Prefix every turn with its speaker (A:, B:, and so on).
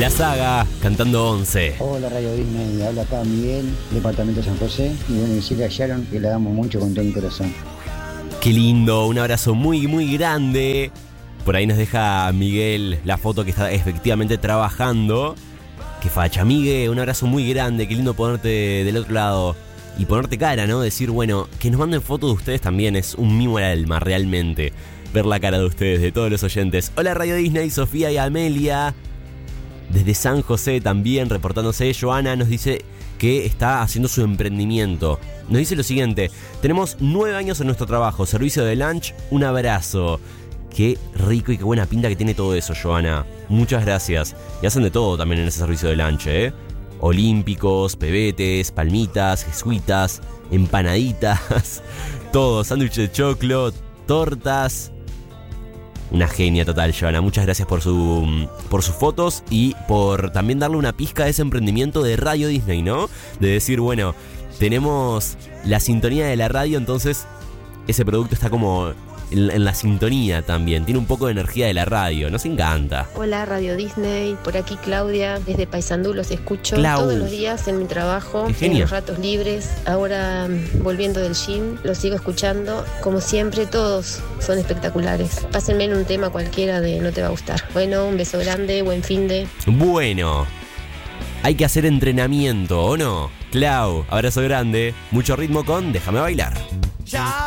A: La Saga, cantando 11.
B: Hola Radio Disney, habla acá Miguel, departamento de San José. Y bueno, decirle a Sharon que la damos mucho con todo mi corazón.
A: Qué lindo, un abrazo muy, muy grande. Por ahí nos deja Miguel la foto que está efectivamente trabajando. Qué facha, Miguel, un abrazo muy grande. Qué lindo ponerte del otro lado y ponerte cara, ¿no? Decir, bueno, que nos manden fotos de ustedes también es un mimo al alma, realmente. Ver la cara de ustedes, de todos los oyentes. Hola Radio Disney, Sofía y Amelia. Desde San José también reportándose. Joana nos dice que está haciendo su emprendimiento. Nos dice lo siguiente: tenemos 9 años en nuestro trabajo, servicio de lunch, un abrazo. Qué rico y qué buena pinta que tiene todo eso, Joana. Muchas gracias. Y hacen de todo también en ese servicio de lunch, olímpicos, pebetes, palmitas, jesuitas, empanaditas, todo, sándwich de choclo, tortas. Una genia total, Joana. Muchas gracias por sus fotos y por también darle una pizca a ese emprendimiento de Radio Disney, ¿no? De decir, bueno, tenemos la sintonía de la radio, entonces ese producto está como en la sintonía también. Tiene un poco de energía de la radio. Nos encanta.
C: Hola Radio Disney, por aquí Claudia, desde Paysandú los escucho todos los días en mi trabajo, en los ratos libres. Ahora volviendo del gym, los sigo escuchando. Como siempre, todos son espectaculares. Pásenme en un tema cualquiera de No Te Va a Gustar. Bueno, un beso grande, buen finde.
A: Bueno, hay que hacer entrenamiento, ¿o no? Clau, abrazo grande, mucho ritmo con Déjame Bailar.